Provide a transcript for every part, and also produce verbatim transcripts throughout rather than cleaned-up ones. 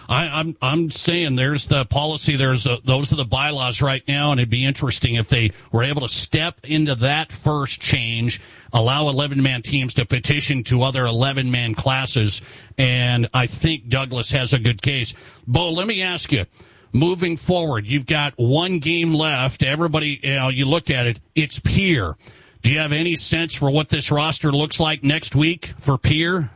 I, I'm I'm saying there's the policy. There's a, those are the bylaws right now, and it'd be interesting if they were able to step into that first change, allow eleven-man teams to petition to other eleven-man classes, and I think Douglas has a good case. Bo, let me ask you. Moving forward, you've got one game left. Everybody, you know, you look at it, it's Pierre. Do you have any sense for what this roster looks like next week for Pierre?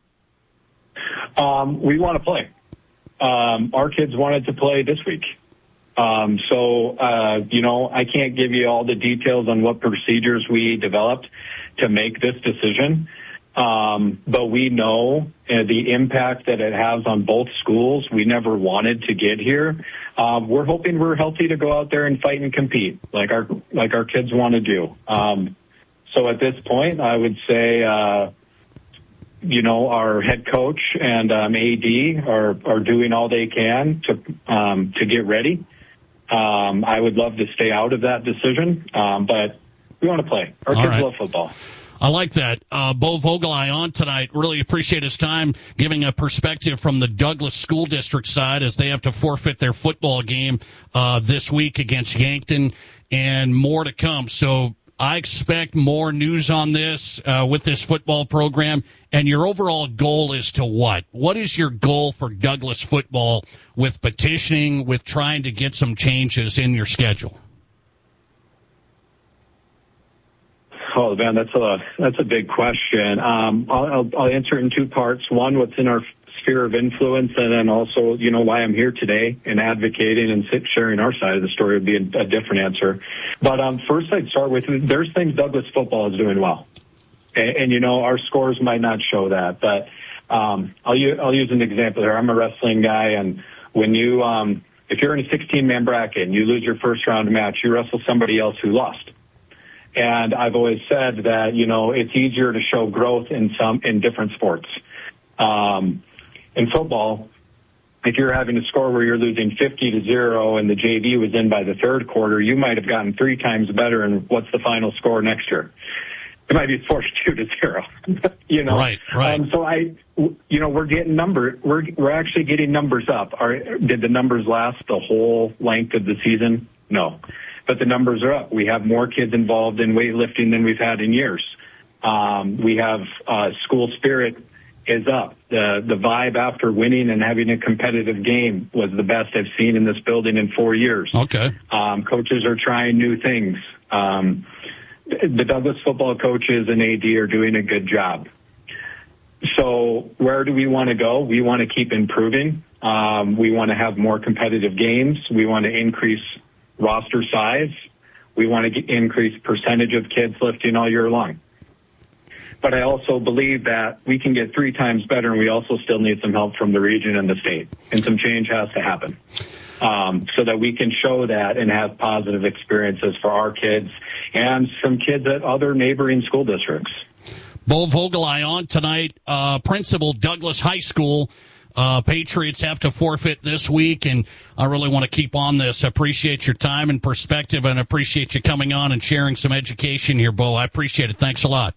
Um, we want to play. Um, our kids wanted to play this week. Um, so, uh, you know, I can't give you all the details on what procedures we developed to make this decision. Um, but we know uh, the impact that it has on both schools. We never wanted to get here. Um, we're hoping we're healthy to go out there and fight and compete like our, like our kids want to do. Um, so at this point, I would say, uh, you know, our head coach and, um, A D are, are doing all they can to, um, to get ready. Um, I would love to stay out of that decision. Um, but we want to play. Our all kids right. love football. I like that. Uh, Bo Vogelai on tonight. Really appreciate his time giving a perspective from the Douglas School District side as they have to forfeit their football game uh, this week against Yankton, and more to come. So I expect more news on this uh, with this football program. And your overall goal is to what? What is your goal for Douglas football with petitioning, with trying to get some changes in your schedule? Oh, man, that's a that's a big question. Um, I'll, I'll, I'll answer it in two parts. One, what's in our sphere of influence, and then also, you know, why I'm here today and advocating and sharing our side of the story would be a, a different answer. But um, first, I'd start with there's things Douglas football is doing well, and, and you know, our scores might not show that. But um, I'll use I'll use an example here. I'm a wrestling guy, and when you um, if you're in a sixteen-man bracket and you lose your first round match, you wrestle somebody else who lost. And I've always said that, you know, it's easier to show growth in some, in different sports. Um, in football, if you're having a score where you're losing fifty to zero and the J V was in by the third quarter, you might have gotten three times better. And what's the final score next year? It might be forty-two to zero, you know? Right, right. Um, so I, you know, we're getting number, we're, we're actually getting numbers up. Are, did the numbers last the whole length of the season? No. But the numbers are up. We have more kids involved in weightlifting than we've had in years. Um, we have uh, school spirit is up. The the vibe after winning and having a competitive game was the best I've seen in this building in four years. Okay. Um, coaches are trying new things. Um, the Douglas football coaches and A D are doing a good job. So where do we want to go? We want to keep improving. Um, we want to have more competitive games. We want to increase roster size. We want to get, increase percentage of kids lifting all year long. But I also believe that we can get three times better, and we also still need some help from the region and the state, and some change has to happen um, so that we can show that and have positive experiences for our kids and some kids at other neighboring school districts. Bo Vogelai on tonight, uh, principal, Douglas High School. Uh, Patriots have to forfeit this week, and I really want to keep on this. I appreciate your time and perspective, and appreciate you coming on and sharing some education here, Bo. I appreciate it. Thanks a lot.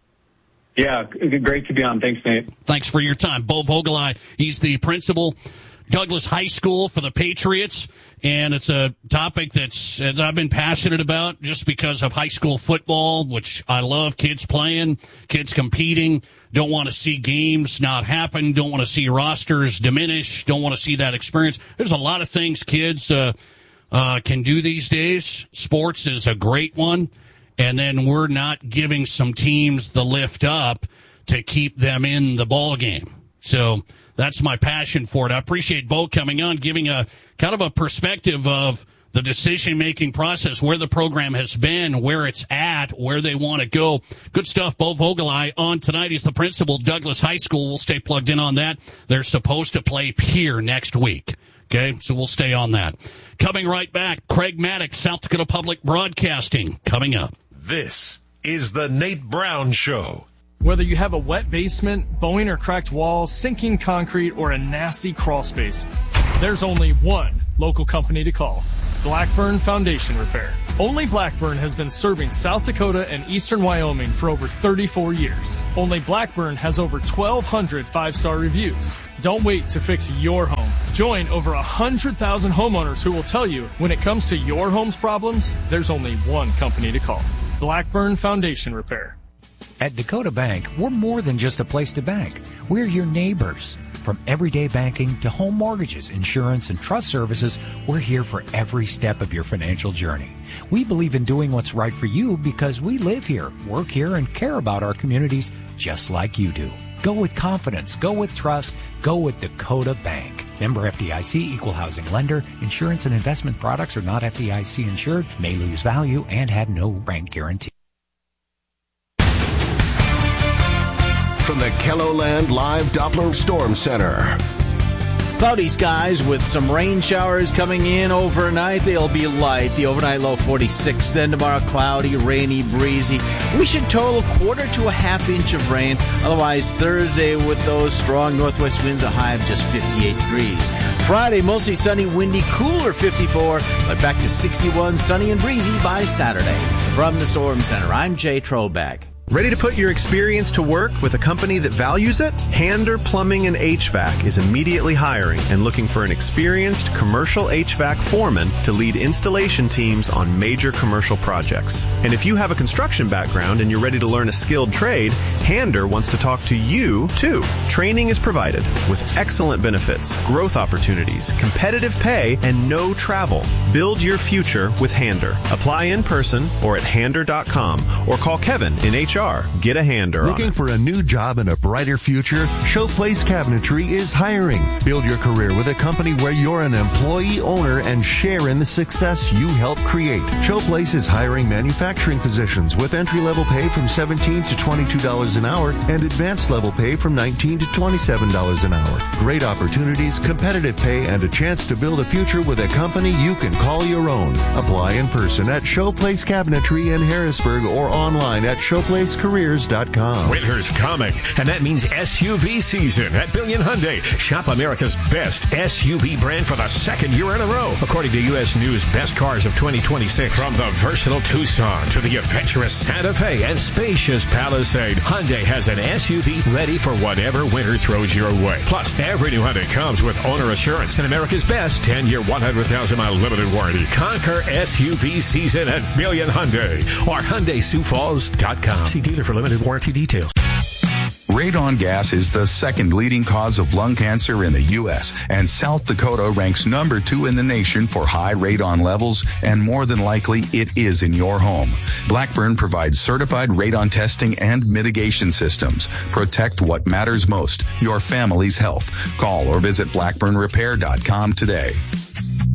Yeah, great to be on. Thanks, Nate. Thanks for your time. Bo Vogelai, he's the principal, Douglas High School for the Patriots, and it's a topic that's, as I've been passionate about just because of high school football, which I love, kids playing, kids competing, don't want to see games not happen, don't want to see rosters diminish, don't want to see that experience. There's a lot of things kids uh, uh, can do these days. Sports is a great one, and then we're not giving some teams the lift up to keep them in the ball game. So that's my passion for it. I appreciate Bo coming on, giving a kind of a perspective of the decision-making process, where the program has been, where it's at, where they want to go. Good stuff. Bo Vogelai on tonight. He's the principal, Douglas High School. We'll stay plugged in on that. They're supposed to play Pierre next week. Okay, so we'll stay on that. Coming right back, Craig Maddox, South Dakota Public Broadcasting, coming up. This is the Nate Brown Show. Whether you have a wet basement, bowing or cracked walls, sinking concrete, or a nasty crawl space, there's only one local company to call. Blackburn Foundation Repair. Only Blackburn has been serving South Dakota and eastern Wyoming for over thirty-four years. Only Blackburn has over twelve hundred five-star reviews. Don't wait to fix your home. Join over one hundred thousand homeowners who will tell you when it comes to your home's problems, there's only one company to call. Blackburn Foundation Repair. At Dakota Bank, we're more than just a place to bank. We're your neighbors. From everyday banking to home mortgages, insurance, and trust services, we're here for every step of your financial journey. We believe in doing what's right for you because we live here, work here, and care about our communities just like you do. Go with confidence. Go with trust. Go with Dakota Bank. Member F D I C, equal housing lender. Insurance and investment products are not F D I C insured, may lose value, and have no bank guarantee. From the KELOLAND Live Doppler Storm Center. Cloudy skies with some rain showers coming in overnight. They'll be light. The overnight low forty-six. Then tomorrow cloudy, rainy, breezy. We should total a quarter to a half inch of rain. Otherwise, Thursday with those strong northwest winds, a high of just fifty-eight degrees. Friday, mostly sunny, windy, cooler fifty-four. But back to sixty-one, sunny and breezy by Saturday. From the Storm Center, I'm Jay Trobeck. Ready to put your experience to work with a company that values it? Hander Plumbing and H V A C is immediately hiring and looking for an experienced commercial H V A C foreman to lead installation teams on major commercial projects. And if you have a construction background and you're ready to learn a skilled trade, Hander wants to talk to you too. Training is provided with excellent benefits, growth opportunities, competitive pay, and no travel. Build your future with Hander. Apply in person or at hander dot com or call Kevin in H R. Get a Hander. Looking for a new job and a brighter future? Showplace Cabinetry is hiring. Build your career with a company where you're an employee owner and share in the success you help create. Showplace is hiring manufacturing positions with entry-level pay from seventeen to twenty-two dollars an hour and advanced level pay from nineteen to twenty-seven dollars an hour. Great opportunities, competitive pay, and a chance to build a future with a company you can call your own. Apply in person at Showplace Cabinetry in Harrisburg or online at showplace careers dot com. Winter's coming, and that means S U V season at Billion Hyundai. Shop America's best S U V brand for the second year in a row, according to U S News Best Cars of twenty twenty-six. From the versatile Tucson to the adventurous Santa Fe and spacious Palisade, Hyundai has an S U V ready for whatever winter throws your way. Plus, every new Hyundai comes with owner assurance and America's best ten-year, one hundred thousand mile limited warranty. Conquer S U V season at Billion Hyundai or Hyundai Sioux Falls dot com. See dealer for limited warranty details. Radon gas is the second leading cause of lung cancer in the U S, and South Dakota ranks number two in the nation for high radon levels, and more than likely it is in your home. Blackburn provides certified radon testing and mitigation systems. Protect what matters most, your family's health. Call or visit blackburn repair dot com today.